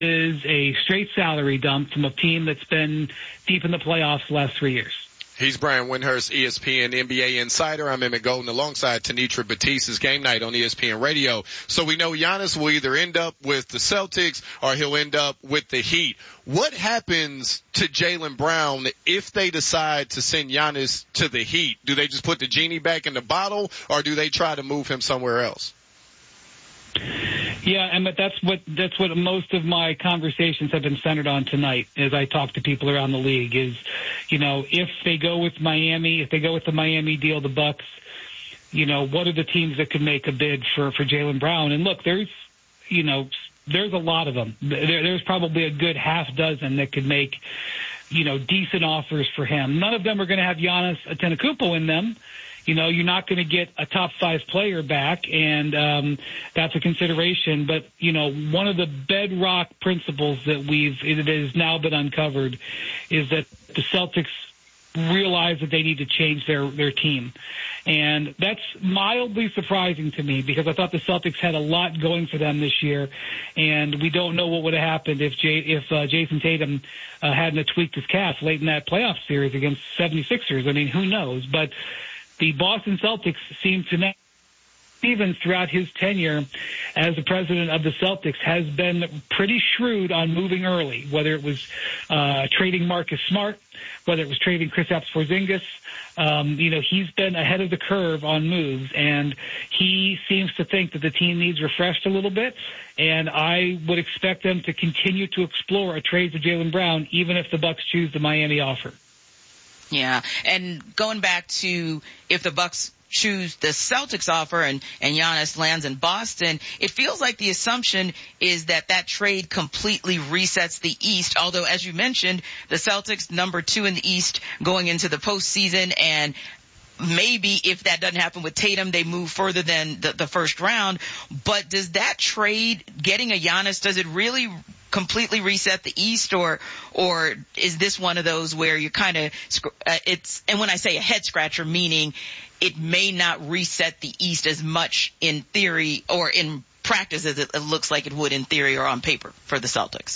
is a straight salary dump from a team that's been deep in the playoffs the last 3 years. He's Brian Windhorst, ESPN NBA Insider. I'm Emmett Golden alongside Tanitra Batista's Game Night on ESPN Radio. So we know Giannis will either end up with the Celtics or he'll end up with the Heat. What happens to Jaylen Brown if they decide to send Giannis to the Heat? Do they just put the genie back in the bottle, or do they try to move him somewhere else? Yeah, Emmett, that's what most of my conversations have been centered on tonight as I talk to people around the league is, if they go with Miami, if they go with the Miami deal, the Bucks, what are the teams that could make a bid for Jaylen Brown? And look, there's a lot of them. There's probably a good half dozen that could make, decent offers for him. None of them are going to have Giannis Antetokounmpo in them. You're not going to get a top 5 player back, and that's a consideration. But, one of the bedrock principles that it has now been uncovered is that the Celtics realize that they need to change their team. And that's mildly surprising to me because I thought the Celtics had a lot going for them this year, and we don't know what would have happened if Jason Tatum hadn't tweaked his calf late in that playoff series against 76ers. I mean, who knows? But the Boston Celtics seem to Stevens, throughout his tenure as the president of the Celtics, has been pretty shrewd on moving early, whether it was trading Marcus Smart, whether it was trading Kristaps Porzingis. He's been ahead of the curve on moves, and he seems to think that the team needs refreshed a little bit, and I would expect them to continue to explore a trade for Jaylen Brown, even if the Bucks choose the Miami offer. Yeah, and going back to if the Bucks choose the Celtics offer and Giannis lands in Boston, it feels like the assumption is that trade completely resets the East, although, as you mentioned, the Celtics number 2 in the East going into the postseason, and maybe if that doesn't happen with Tatum, they move further than the first round. But does that trade, getting a Giannis, does it really completely reset the East, or is this one of those where you kind of and when I say a head scratcher, meaning it may not reset the East as much in theory or in practice as it looks like it would in theory or on paper for the Celtics?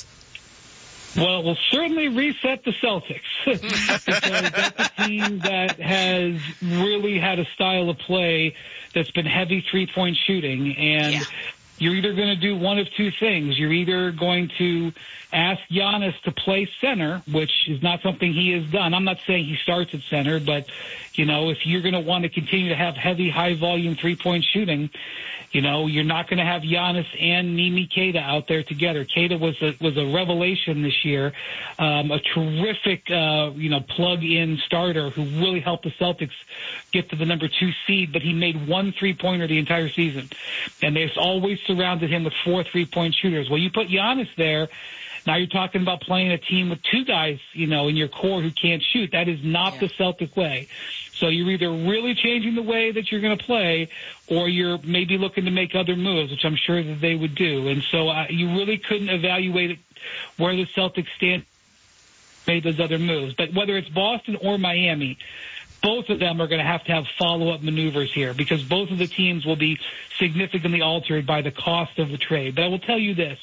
Well, it will certainly reset the Celtics because that's a team that has really had a style of play that's been heavy three-point shooting, and you're either going to do one of two things. You're either going to ask Giannis to play center, which is not something he has done. I'm not saying he starts at center, but, if you're going to want to continue to have heavy, high-volume three-point shooting, you're not going to have Giannis and Mimi Keita out there together. Keita was a revelation this year, a terrific, plug-in starter who really helped the Celtics get to the number 2 seed, but he made one three-pointer the entire season. And they've always surrounded him with 4 three-point shooters. Well, you put Giannis there, now you're talking about playing a team with 2 guys, in your core who can't shoot. That is not the Celtic way. So you're either really changing the way that you're going to play, or you're maybe looking to make other moves, which I'm sure that they would do. And so you really couldn't evaluate it where the Celtics stand, made those other moves. But whether it's Boston or Miami, both of them are going to have follow-up maneuvers here because both of the teams will be significantly altered by the cost of the trade. But I will tell you this.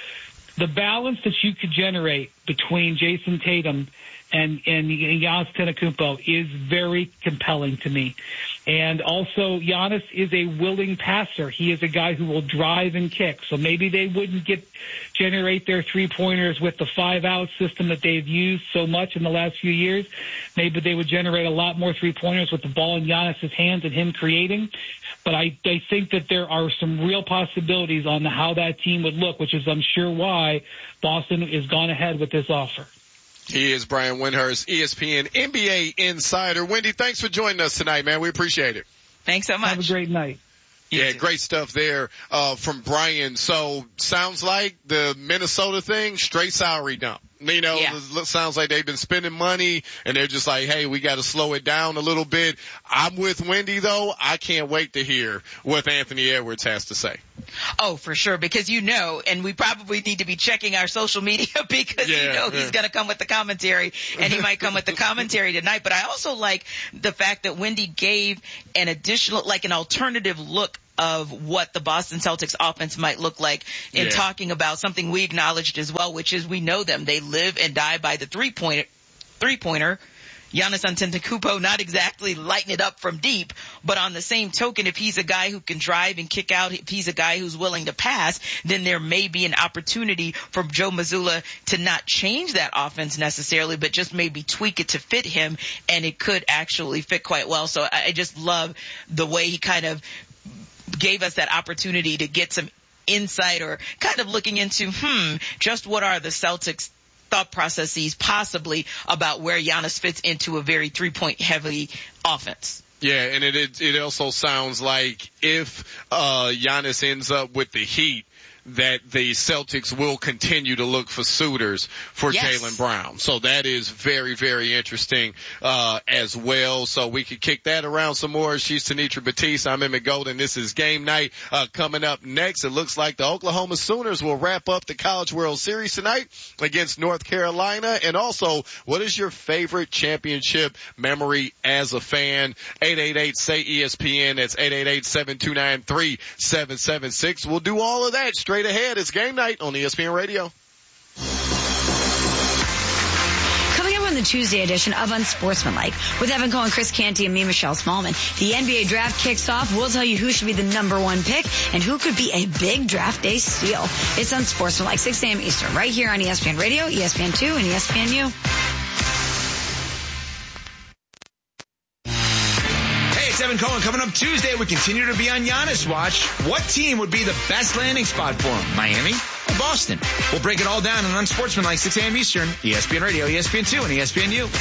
The balance that you could generate between Jason Tatum and Giannis Antetokounmpo is very compelling to me. And also, Giannis is a willing passer. He is a guy who will drive and kick. So maybe they wouldn't generate their three-pointers with the 5-out system that they've used so much in the last few years. Maybe they would generate a lot more three-pointers with the ball in Giannis's hands and him creating. But I think that there are some real possibilities on how that team would look, which is, I'm sure, why Boston has gone ahead with this offer. He is Brian Windhorst, ESPN NBA Insider. Wendy, thanks for joining us tonight, man. We appreciate it. Thanks so much. Have a great night. Yeah, great stuff there from Brian. So sounds like the Minnesota thing, straight salary dump. It sounds like they've been spending money and they're just like, hey, we got to slow it down a little bit. I'm with Wendy, though. I can't wait to hear what Anthony Edwards has to say. Oh, for sure, because and we probably need to be checking our social media because he's going to come with the commentary, and he might come with the commentary tonight. But I also like the fact that Wendy gave an additional, like an alternative look of what the Boston Celtics offense might look like in talking about something we acknowledged as well, which is we know them. They live and die by the three-pointer. Giannis Antetokounmpo not exactly lighting it up from deep, but on the same token, if he's a guy who can drive and kick out, if he's a guy who's willing to pass, then there may be an opportunity for Joe Mazzulla to not change that offense necessarily, but just maybe tweak it to fit him, and it could actually fit quite well. So I just love the way he kind of gave us that opportunity to get some insight or kind of looking into, just what are the Celtics' thought processes possibly about where Giannis fits into a very three-point heavy offense. Yeah, and it also sounds like if Giannis ends up with the Heat, that the Celtics will continue to look for suitors for Jaylen Brown. So that is very, very interesting as well. So we could kick that around some more. She's Tenitra Batiste. I'm Emmett Golden. This is Game Night. Coming up next, it looks like the Oklahoma Sooners will wrap up the College World Series tonight against North Carolina. And also, what is your favorite championship memory as a fan? 888-SAY-ESPN. That's 888-729-3776. We'll do all of that straight ahead. It's Game Night on ESPN Radio. Coming up on the Tuesday edition of Unsportsmanlike with Evan Cohen, Chris Canty, and me, Michelle Smallman. The NBA draft kicks off. We'll tell you who should be the number one pick and who could be a big draft day steal. It's Unsportsmanlike, 6 a.m. Eastern, right here on ESPN Radio, ESPN2, and ESPNU. It's Evan Cohen. Coming up Tuesday, we continue to be on Giannis watch. What team would be the best landing spot for him? Miami or Boston? We'll break it all down on Unsportsmanlike, 6 a.m. Eastern, ESPN Radio, ESPN2, and ESPNU.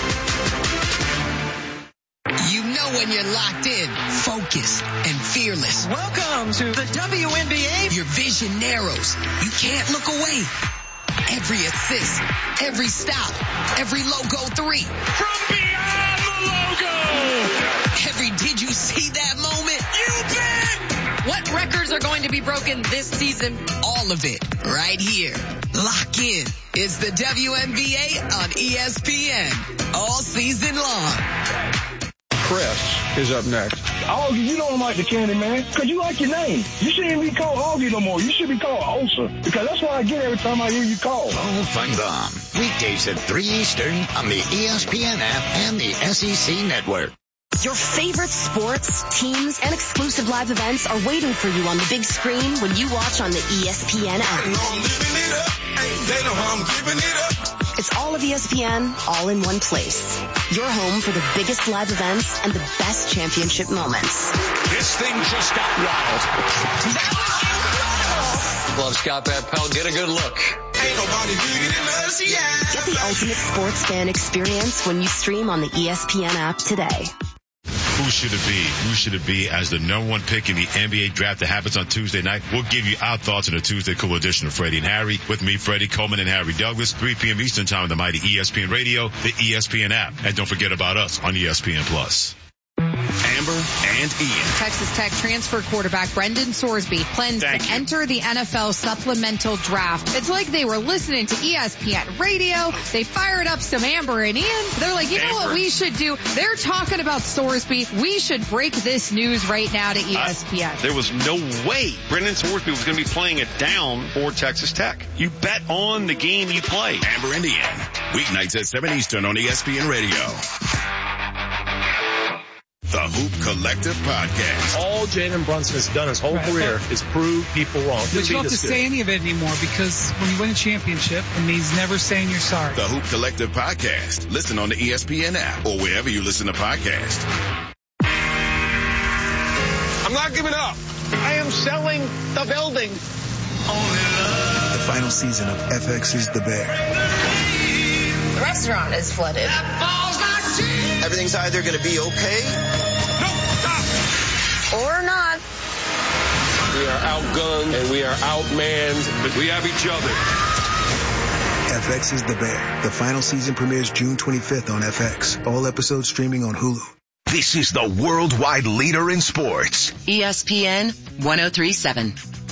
You know when you're locked in, focused, and fearless. Welcome to the WNBA. Your vision narrows. You can't look away. Every assist, every stop, every logo three. From beyond the logo. Every did you see that moment? You bet. What records are going to be broken this season? All of it right here. Lock in. It's the WNBA on ESPN all season long. Chris is up next. Augie, you don't like the Candy Man because you like your name. You shouldn't be called Augie no more. You should be called Osa because that's what I get every time I hear you call. Oh, Fun Bomb. Weekdays at 3 Eastern on the ESPN app and the SEC Network. Your favorite sports, teams, and exclusive live events are waiting for you on the big screen when you watch on the ESPN app. They know I'm giving it up. It's all of ESPN, all in one place. Your home for the biggest live events and the best championship moments. This thing just got wild. That was incredible. Love Scott Van Pelt. Get a good look. Ain't nobody bigger than us, yeah. Get the ultimate sports fan experience when you stream on the ESPN app today. Who should it be? Who should it be as the number one pick in the NBA draft that happens on Tuesday night? We'll give you our thoughts on the Tuesday Cool edition of Freddie and Harry. With me, Freddie Coleman and Harry Douglas, 3 p.m. Eastern Time on the mighty ESPN Radio, the ESPN app. And don't forget about us on ESPN Plus. Amber and Ian. Texas Tech transfer quarterback Brendan Sorsby plans to enter the NFL supplemental draft. It's like they were listening to ESPN Radio. They fired up some Amber and Ian. They're like, you know what we should do? They're talking about Sorsby. We should break this news right now to ESPN. There was no way Brendan Sorsby was going to be playing it down for Texas Tech. You bet on the game you play. Amber and Ian. Weeknights at 7 Eastern on ESPN Radio. The Hoop Collective Podcast. All Jalen Brunson has done his whole career is prove people wrong. But you don't have to say any of it anymore because when you win a championship, it means never saying you're sorry. The Hoop Collective Podcast. Listen on the ESPN app or wherever you listen to podcasts. I'm not giving up. I am selling the building. The final season of FX is the Bear. The restaurant is flooded. Everything's either going to be okay or not. We are outgunned and we are outmanned, but we have each other. FX is the Bear. The final season premieres June 25th on FX. All episodes streaming on Hulu. This is the worldwide leader in sports. ESPN 103.7.